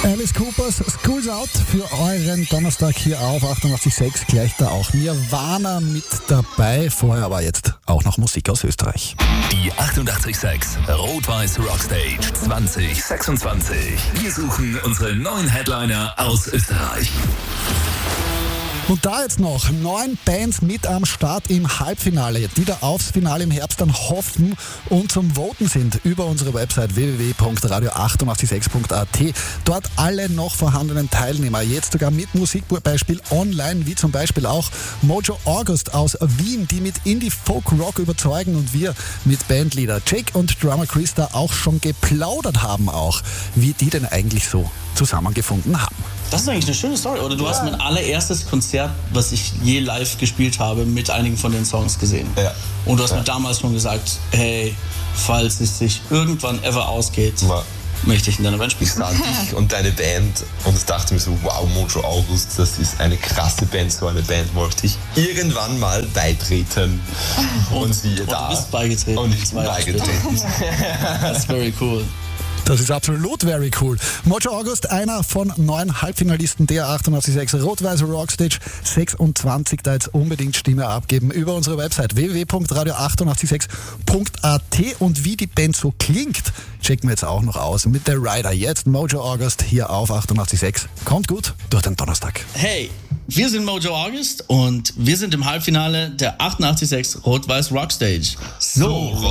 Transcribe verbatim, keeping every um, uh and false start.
Alice Coopers School's Out für euren Donnerstag hier auf achtundachtzig Komma sechs. Gleich da auch Nirvana mit dabei. Vorher aber jetzt auch noch Musik aus Österreich. Die achtundachtzig Komma sechs Rot-Weiß Rockstage zwanzig sechsundzwanzig. Wir suchen unsere neuen Headliner aus Österreich. Und da jetzt noch neun Bands mit am Start im Halbfinale, die da aufs Finale im Herbst dann hoffen und zum Voten sind über unsere Website w w w punkt radio achtundachtzig sechs punkt a t. Dort alle noch vorhandenen Teilnehmer, jetzt sogar mit Musikbeispiel online, wie zum Beispiel auch Mojo August aus Wien, die mit Indie-Folk-Rock überzeugen und wir mit Bandleader Jake und Drummer Chris da auch schon geplaudert haben, auch wie die denn eigentlich so zusammengefunden haben. Das ist eigentlich eine schöne Story, oder? Du ja. hast mein allererstes Konzert, was ich je live gespielt habe, mit einigen von den Songs gesehen. Ja. Und du hast ja. mir damals schon gesagt, hey, falls es sich irgendwann ever ausgeht, ja. möchte ich in deiner Band spielen. Ich sah dich und deine Band und ich dachte mir so, wow, Mojo August, das ist eine krasse Band, so eine Band wollte ich irgendwann mal beitreten. Und, und siehe und da. Du bist beigetreten. Und ich bin beigetreten. That's very cool. Das ist absolut very cool. Mojo August, einer von neun Halbfinalisten der achtundachtzig Komma sechs Rot-Weiß Rockstage sechsundzwanzig. Da jetzt unbedingt Stimme abgeben über unsere Website w w w punkt radio achtundachtzig Komma sechs punkt a t. Und wie die Band so klingt, checken wir jetzt auch noch aus mit der Rider. Jetzt Mojo August hier auf achtundachtzig Komma sechs. Kommt gut durch den Donnerstag. Hey, wir sind Mojo August und wir sind im Halbfinale der achtundachtzig Komma sechs Rot-Weiß Rockstage. So